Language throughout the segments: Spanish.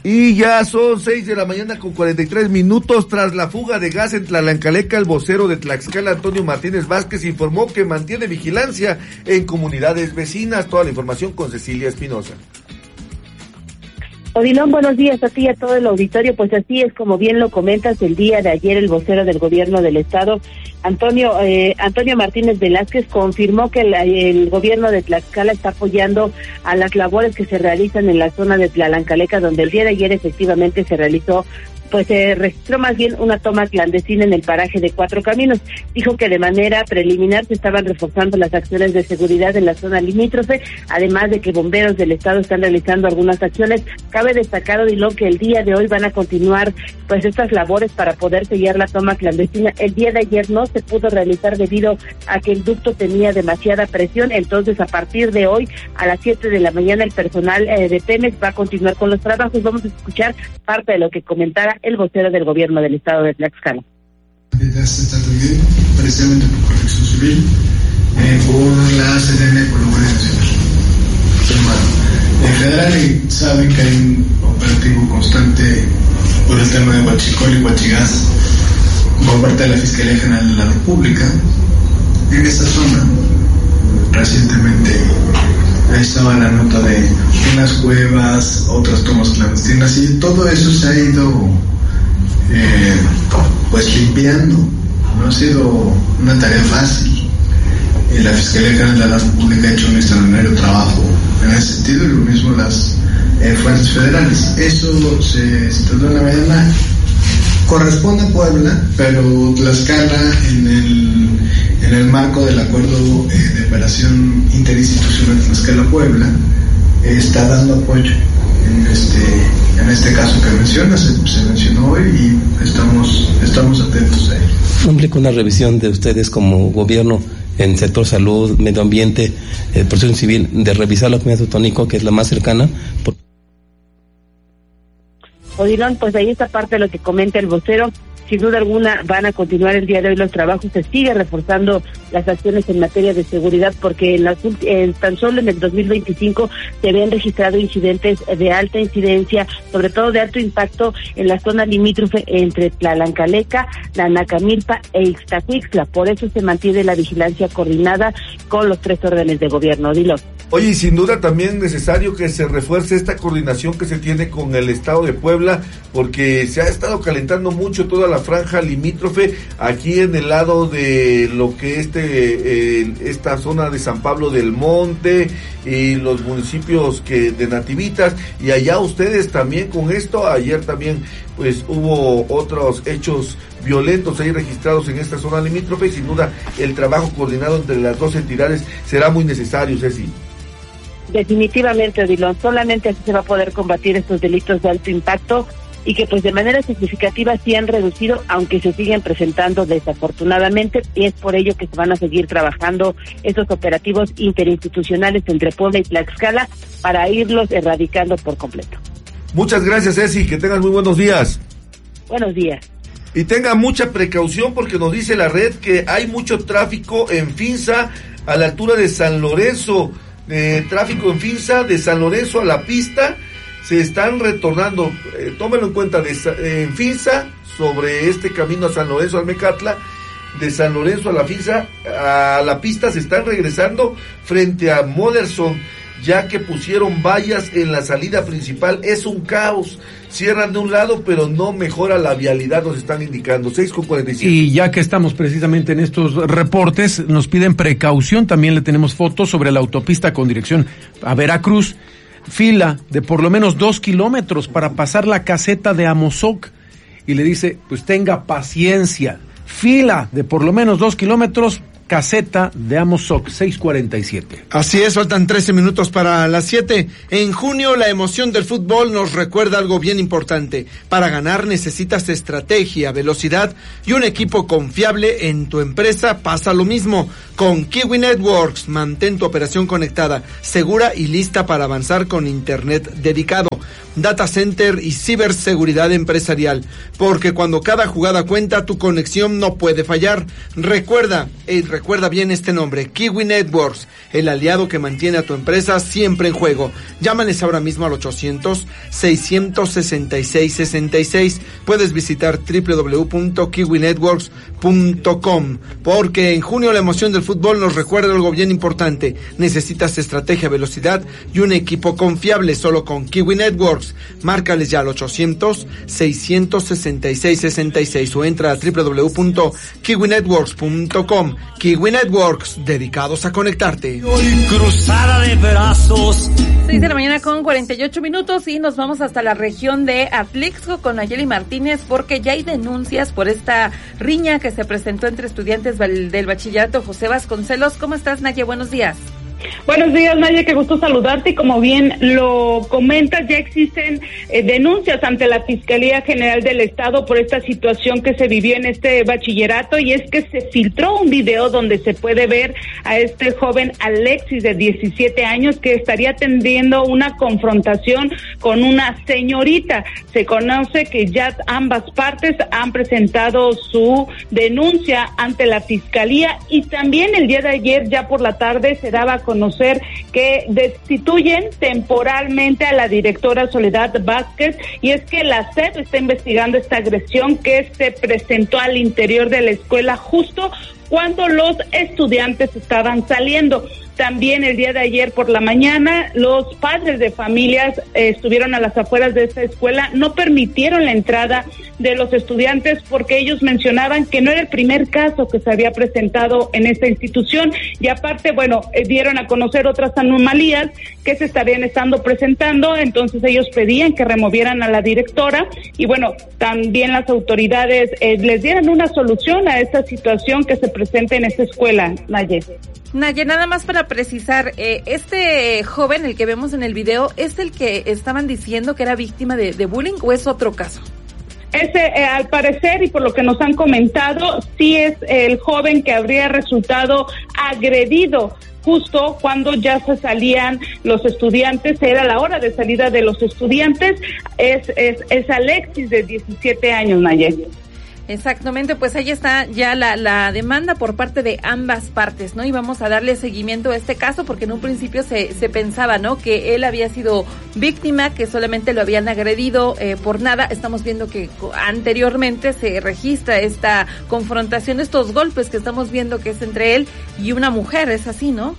Y ya son 6:43 a.m. Tras la fuga de gas en Tlalancaleca, el vocero de Tlaxcala, Antonio Martínez Vázquez, informó que mantiene vigilancia en comunidades vecinas. Toda la información con Cecilia Espinosa. Odilon, buenos días a ti y a todo el auditorio. Pues así es, como bien lo comentas, el día de ayer el vocero del gobierno del estado, Antonio Martínez Velázquez, confirmó que el gobierno de Tlaxcala está apoyando a las labores que se realizan en la zona de Tlalancaleca, donde el día de ayer efectivamente se registró más bien una toma clandestina en el paraje de Cuatro Caminos. Dijo que de manera preliminar se estaban reforzando las acciones de seguridad en la zona limítrofe, además de que bomberos del estado están realizando algunas acciones. Cabe destacar, Odilon, que el día de hoy van a continuar estas labores para poder sellar la toma clandestina. El día de ayer no se pudo realizar debido a que el ducto tenía demasiada presión, entonces a partir de hoy a las 7 de la mañana el personal de Pemex va a continuar con los trabajos. Vamos a escuchar parte de lo que comentara el vocero del gobierno del estado de Tlaxcala. Ya se está atendiendo precisamente por Protección Civil, por la CDN, por la Guardia Nacional. En general saben que hay un operativo constante por el tema de Huachicol y Huachigás por parte de la Fiscalía General de la República. En esta zona, recientemente, ahí estaba la nota de unas cuevas, otras tomas clandestinas, y todo eso se ha ido limpiando. No ha sido una tarea fácil. La Fiscalía General de la República ha hecho un extraordinario trabajo en ese sentido, y lo mismo las fuerzas federales. Eso se trató en la mañana. Corresponde a Puebla, pero Tlaxcala, en el marco del acuerdo de operación interinstitucional Tlaxcala-Puebla, está dando apoyo en este caso que mencionas. Se mencionó hoy y estamos atentos a ello. Hombre, con la revisión de ustedes como gobierno en sector salud, medio ambiente, protección civil, de revisar la comunidad autónoma, que es la más cercana. Odilon, pues ahí está parte de lo que comenta el vocero. Sin duda alguna van a continuar el día de hoy los trabajos, se sigue reforzando las acciones en materia de seguridad, porque tan solo en el 2025 se habían registrado incidentes de alta incidencia, sobre todo de alto impacto en la zona limítrofe entre Tlalancaleca, Nanacamilpa e Ixtacuixtla. Por eso se mantiene la vigilancia coordinada con los 3 órdenes de gobierno. Dilo. Oye, y sin duda también necesario que se refuerce esta coordinación que se tiene con el estado de Puebla, porque se ha estado calentando mucho toda la franja limítrofe aquí en el lado de lo que esta zona de San Pablo del Monte y los municipios de Nativitas, y allá ustedes también con esto. Ayer también hubo otros hechos violentos ahí registrados en esta zona limítrofe, y sin duda el trabajo coordinado entre las dos entidades será muy necesario, Ceci. Definitivamente, Odilon, solamente así se va a poder combatir estos delitos de alto impacto, y que de manera significativa sí han reducido, aunque se siguen presentando desafortunadamente, y es por ello que se van a seguir trabajando estos operativos interinstitucionales entre Puebla y Tlaxcala para irlos erradicando por completo. Muchas gracias, Ceci, que tengas muy buenos días. Buenos días. Y tenga mucha precaución, porque nos dice la red que hay mucho tráfico en Finza a la altura de San Lorenzo. Tráfico en Finza de San Lorenzo a la pista. Se están retornando, tómenlo en cuenta, en Finza, sobre este camino a San Lorenzo, al Mecatla, de San Lorenzo a la Finza, a la pista se están regresando frente a Moderson, ya que pusieron vallas en la salida principal. Es un caos, cierran de un lado, pero no mejora la vialidad, nos están indicando. 6:47. Y ya que estamos precisamente en estos reportes, nos piden precaución, también le tenemos fotos sobre la autopista con dirección a Veracruz. Fila de por lo menos 2 kilómetros para pasar la caseta de Amozoc, y le dice, pues tenga paciencia. Fila de por lo menos 2 kilómetros, caseta de Amozoc. 6:47. Así es, faltan 13 minutos para las 7. En junio, la emoción del fútbol nos recuerda algo bien importante. Para ganar necesitas estrategia, velocidad y un equipo confiable. En tu empresa pasa lo mismo. Con Kiwi Networks, mantén tu operación conectada, segura y lista para avanzar con internet dedicado. data center y ciberseguridad empresarial. Porque cuando cada jugada cuenta, tu conexión no puede fallar. Recuerda bien este nombre, Kiwi Networks, el aliado que mantiene a tu empresa siempre en juego. Llámales ahora mismo al 800-666-6666. Puedes visitar www.kiwinetworks.com, porque en junio la emoción del fútbol nos recuerda algo bien importante. Necesitas estrategia, velocidad y un equipo confiable. Solo con Kiwi Networks. Márcales ya al 800-666-6666 o entra a www.kiwinetworks.com. Kiwi Networks, dedicados a conectarte. Cruzada de brazos. 6 de la mañana con 48 minutos y nos vamos hasta la región de Atlixco con Nayeli Martínez, porque ya hay denuncias por esta riña que se presentó entre estudiantes del bachillerato José Vasconcelos. ¿Cómo estás, Nayeli? Buenos días. Buenos días, Naya, qué gusto saludarte, y como bien lo comentas, ya existen denuncias ante la Fiscalía General del Estado por esta situación que se vivió en este bachillerato, y es que se filtró un video donde se puede ver a este joven Alexis de 17 años que estaría teniendo una confrontación con una señorita. Se conoce que ya ambas partes han presentado su denuncia ante la Fiscalía, y también el día de ayer, ya por la tarde, se daba a conocer que destituyen temporalmente a la directora Soledad Vázquez, y es que la SEP está investigando esta agresión que se presentó al interior de la escuela justo cuando los estudiantes estaban saliendo. También el día de ayer por la mañana, los padres de familias estuvieron a las afueras de esta escuela, no permitieron la entrada de los estudiantes porque ellos mencionaban que no era el primer caso que se había presentado en esta institución, y aparte, dieron a conocer otras anomalías que se estarían estando presentando. Entonces ellos pedían que removieran a la directora, y también las autoridades les dieran una solución a esta situación que se presenta en esta escuela. Naye, nada más para precisar, este joven, el que vemos en el video, ¿es el que estaban diciendo que era víctima de bullying o es otro caso? Al parecer, y por lo que nos han comentado, sí es el joven que habría resultado agredido justo cuando ya se salían los estudiantes. Era la hora de salida de los estudiantes. Es Alexis, de 17 años, Nayeli. Exactamente, pues ahí está ya la demanda por parte de ambas partes, ¿no? Y vamos a darle seguimiento a este caso, porque en un principio se pensaba, ¿no?, que él había sido víctima, que solamente lo habían agredido por nada. Estamos viendo que anteriormente se registra esta confrontación, estos golpes que estamos viendo que es entre él y una mujer, ¿es así, no?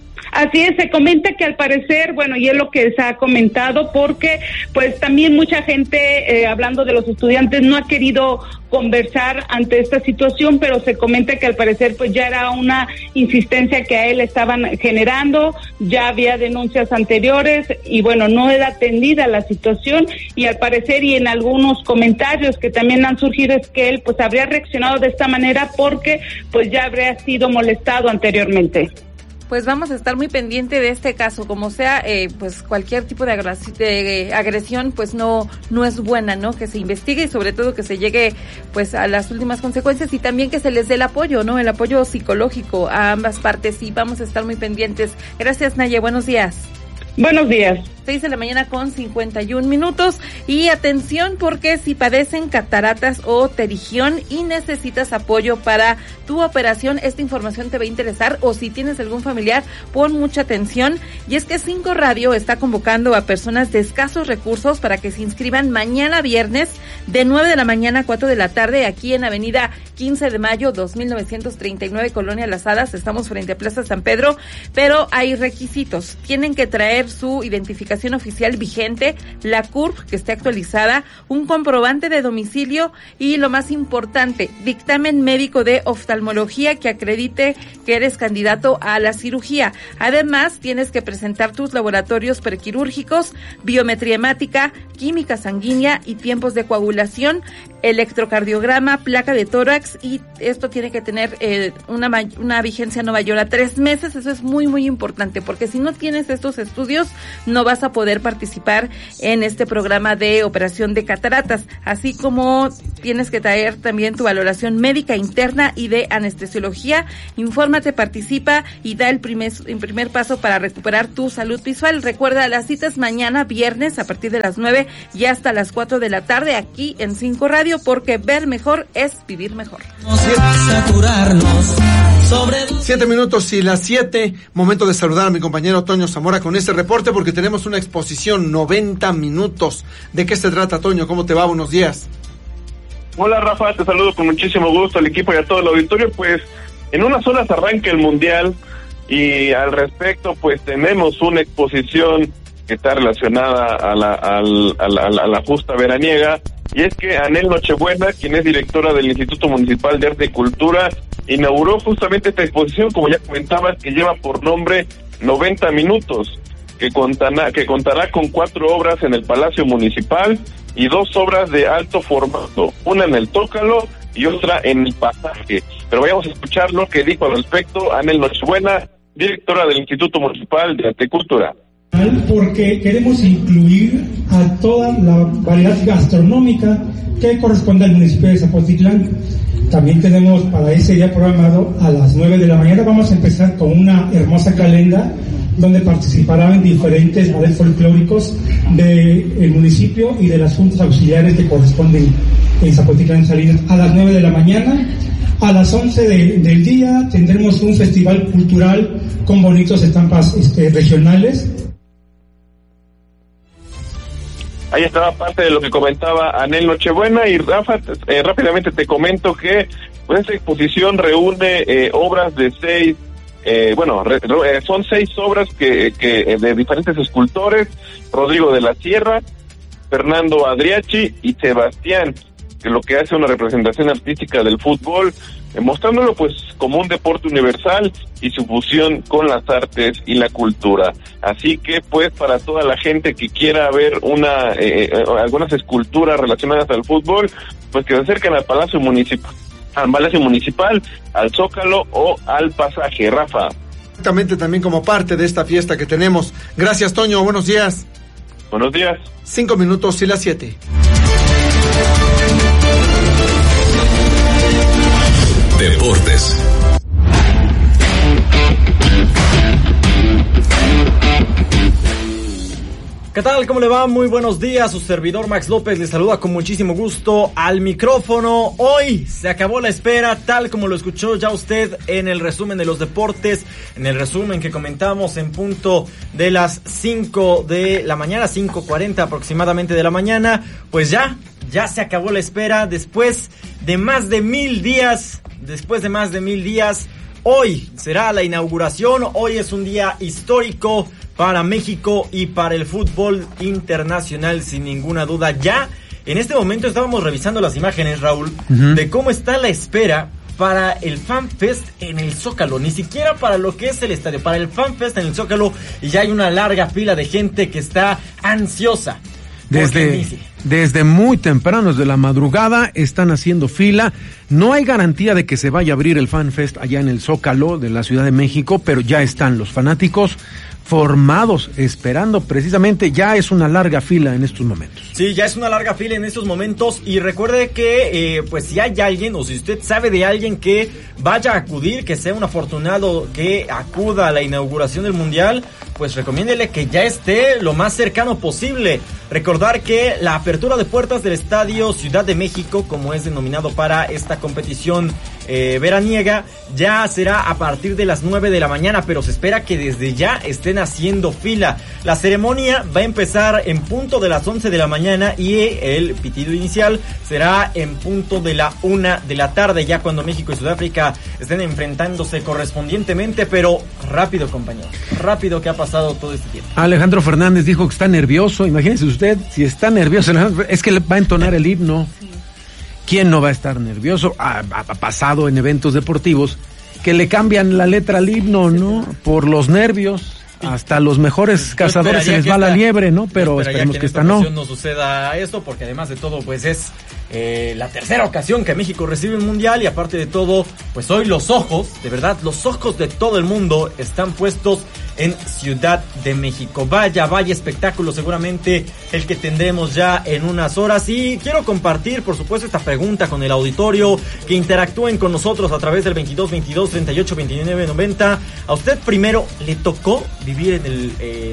Así es, se comenta que al parecer, y es lo que se ha comentado, porque pues también mucha gente, hablando de los estudiantes, no ha querido conversar ante esta situación, pero se comenta que al parecer pues ya era una insistencia que a él estaban generando, ya había denuncias anteriores y no era atendida la situación, y al parecer, y en algunos comentarios que también han surgido, es que él pues habría reaccionado de esta manera porque pues ya habría sido molestado anteriormente. Pues vamos a estar muy pendiente de este caso, como sea, pues cualquier tipo de agresión pues no es buena, ¿no? Que se investigue y sobre todo que se llegue pues a las últimas consecuencias, y también que se les dé el apoyo, ¿no? El apoyo psicológico a ambas partes, y vamos a estar muy pendientes. Gracias, Naya, buenos días. Buenos días. 6 de la mañana con 51 minutos. Y atención, porque si padecen cataratas o pterigión y necesitas apoyo para tu operación, esta información te va a interesar, o si tienes algún familiar, pon mucha atención. Y es que 5 Radio está convocando a personas de escasos recursos para que se inscriban mañana viernes de 9 de la mañana a 4 de la tarde aquí en Avenida 15 de Mayo 2939, Colonia Las Hadas. Estamos frente a Plaza San Pedro, pero hay requisitos. Tienen que traer su identificación oficial vigente, la CURP que esté actualizada, un comprobante de domicilio y, lo más importante, dictamen médico de oftalmología que acredite que eres candidato a la cirugía. Además, tienes que presentar tus laboratorios prequirúrgicos, biometría hemática, química sanguínea y tiempos de coagulación. electrocardiograma, placa de tórax, y esto tiene que tener una vigencia no mayor a 3 meses. Eso es muy muy importante, porque si no tienes estos estudios no vas a poder participar en este programa de operación de cataratas, así como tienes que traer también tu valoración médica interna y de anestesiología. Infórmate, participa y da el primer paso para recuperar tu salud visual. Recuerda, las citas mañana viernes a partir de las 9 y hasta las 4 de la tarde aquí en 5 Radio, porque ver mejor es vivir mejor. 7 minutos y las 7, momento de saludar a mi compañero Toño Zamora con este reporte, porque tenemos una exposición 90 minutos. ¿De qué se trata, Toño? ¿Cómo te va? Buenos días. Hola, Rafa, te saludo con muchísimo gusto al equipo y a todo el auditorio. Pues en unas horas arranca el Mundial y al respecto pues tenemos una exposición que está relacionada a la justa veraniega. Y es que Anel Nochebuena, quien es directora del Instituto Municipal de Arte y Cultura, inauguró justamente esta exposición, como ya comentabas, que lleva por nombre 90 minutos, que contará con 4 obras en el Palacio Municipal y 2 obras de alto formato, una en el Zócalo y otra en el Pasaje. Pero vayamos a escuchar lo que dijo al respecto Anel Nochebuena, directora del Instituto Municipal de Arte y Cultura. Porque queremos incluir a toda la variedad gastronómica que corresponde al municipio de Zapotitlán. También tenemos para ese día programado a las 9 de la mañana. Vamos a empezar con una hermosa calenda donde participarán diferentes ballet folclóricos del municipio y de las juntas auxiliares que corresponden en Zapotitlán Salinas. A las 9 de la mañana, a las 11 del día tendremos un festival cultural con bonitos estampas regionales. Ahí estaba parte de lo que comentaba Anel Nochebuena. Y Rafa, rápidamente te comento que pues esta exposición reúne obras de 6, son 6 obras que de diferentes escultores: Rodrigo de la Sierra, Fernando Adriachi y Sebastián, que lo que hace una representación artística del fútbol, mostrándolo pues como un deporte universal y su fusión con las artes y la cultura. Así que pues para toda la gente que quiera ver algunas esculturas relacionadas al fútbol, pues que se acerquen al Palacio Municipal, al Zócalo o al Pasaje. Rafa. Exactamente, también como parte de esta fiesta que tenemos. Gracias, Toño, buenos días. Buenos días. 5 minutos y las 7. Deportes. ¿Qué tal? ¿Cómo le va? Muy buenos días. Su servidor Max López le saluda con muchísimo gusto al micrófono. Hoy se acabó la espera, tal como lo escuchó ya usted en el resumen de los deportes, en el resumen que comentamos en punto de las 5 de la mañana, 5:40 aproximadamente de la mañana. Pues ya se acabó la espera después de más de 1000 días. Hoy será la inauguración. Hoy es un día histórico para México y para el fútbol internacional, sin ninguna duda. Ya en este momento estábamos revisando las imágenes, Raúl, de cómo está la espera para el Fan Fest en el Zócalo. Ni siquiera para lo que es el estadio, para el Fan Fest en el Zócalo, y ya hay una larga fila de gente que está ansiosa. Desde muy temprano, desde la madrugada, están haciendo fila. No hay garantía de que se vaya a abrir el Fan Fest allá en el Zócalo de la Ciudad de México, pero ya están los fanáticos formados, esperando precisamente. Ya es una larga fila en estos momentos. Sí, ya es una larga fila en estos momentos, y recuerde que pues si hay alguien, o si usted sabe de alguien que vaya a acudir, que sea un afortunado que acuda a la inauguración del Mundial, pues recomiéndele que ya esté lo más cercano posible. Recordar que la apertura de puertas del Estadio Ciudad de México, como es denominado para esta competición veraniega, ya será a partir de las 9 de la mañana, pero se espera que desde ya estén haciendo fila. La ceremonia va a empezar en punto de las 11 de la mañana y el pitido inicial será en punto de la 1 de la tarde, ya cuando México y Sudáfrica estén enfrentándose correspondientemente. Pero rápido, compañero, rápido que ha pasado todo este tiempo. Alejandro Fernández dijo que está nervioso. Imagínese usted, si está nervioso, es que va a entonar el himno. ¿Quién no va a estar nervioso? Ha pasado en eventos deportivos que le cambian la letra al himno, ¿no? Por los nervios. Hasta los mejores cazadores se les va la liebre, ¿no? Pero esperemos que esta no suceda esto, porque además de todo, pues es la tercera ocasión que México recibe un mundial y aparte de todo, pues hoy los ojos, de verdad, los ojos de todo el mundo están puestos en Ciudad de México. Vaya espectáculo seguramente el que tendremos ya en unas horas y quiero compartir por supuesto esta pregunta con el auditorio, que interactúen con nosotros a través del 22 22 38 29 90. ¿A usted primero le tocó vivir en el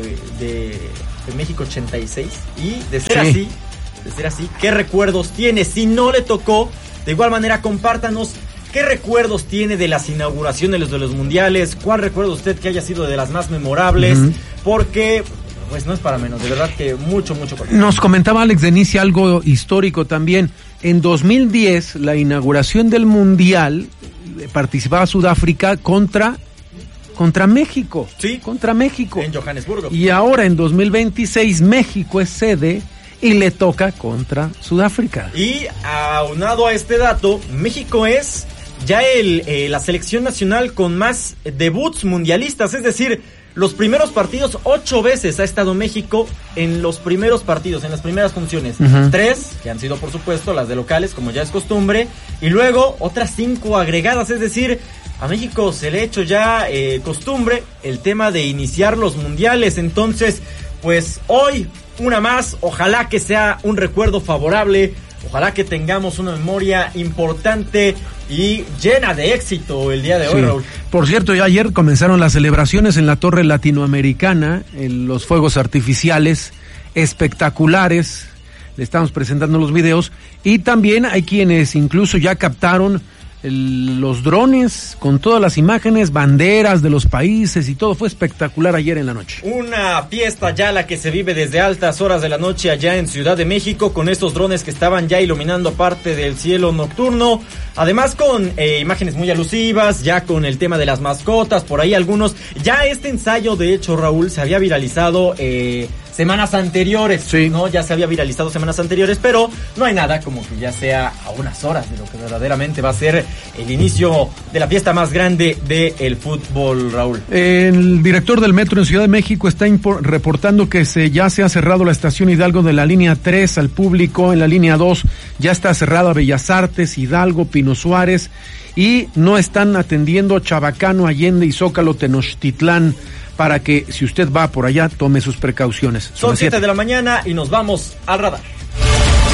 de México 86? Y de ser así, ¿qué recuerdos tiene? Si no le tocó, de igual manera compártanos qué recuerdos tiene de las inauguraciones de los mundiales, cuál recuerda usted que haya sido de las más memorables, porque pues no es para menos, de verdad que mucho. Nos comentaba Alex Denicia algo histórico también. En 2010, la inauguración del mundial, participaba Sudáfrica contra México. Sí. Contra México. En Johannesburgo. Y ahora en 2026 México es sede y le toca contra Sudáfrica. Y aunado a este dato, México es ya la selección nacional con más debuts mundialistas, es decir, los primeros partidos, 8 veces ha estado México en los primeros partidos, en las primeras funciones. 3, que han sido por supuesto las de locales, como ya es costumbre, y luego otras 5 agregadas, es decir, a México se le ha hecho ya costumbre el tema de iniciar los mundiales. Entonces, pues hoy una más, ojalá que sea un recuerdo favorable, ojalá que tengamos una memoria importante y llena de éxito el día de hoy, Raúl. Por cierto, ya ayer comenzaron las celebraciones en la Torre Latinoamericana, en los fuegos artificiales espectaculares, le estamos presentando los videos, y también hay quienes incluso ya captaron los drones con todas las imágenes, banderas de los países y todo. Fue espectacular ayer en la noche. Una fiesta ya la que se vive desde altas horas de la noche allá en Ciudad de México, con estos drones que estaban ya iluminando parte del cielo nocturno, además con imágenes muy alusivas, ya con el tema de las mascotas, por ahí algunos. Ya este ensayo, de hecho, Raúl, se había viralizado semanas anteriores, ¿no? Ya se había viralizado semanas anteriores, pero no hay nada como que ya sea a unas horas de lo que verdaderamente va a ser el inicio de la fiesta más grande del fútbol, Raúl. El director del Metro en Ciudad de México está reportando que ya se ha cerrado la estación Hidalgo de la línea 3 al público. En la línea 2 ya está cerrada Bellas Artes, Hidalgo, Pino Suárez, y no están atendiendo Chabacano, Allende y Zócalo, Tenochtitlán, para que si usted va por allá tome sus precauciones. Son 7 de la mañana y nos vamos al radar.